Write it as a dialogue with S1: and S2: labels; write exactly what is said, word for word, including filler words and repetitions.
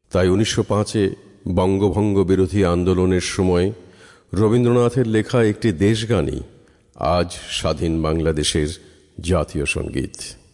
S1: তাই উনিশশো পাঁচে বঙ্গভঙ্গ বিরোধী আন্দোলনের সময় রবীন্দ্রনাথের লেখা একটি দেশগানই আজ স্বাধীন বাংলাদেশের জাতীয় সঙ্গীত।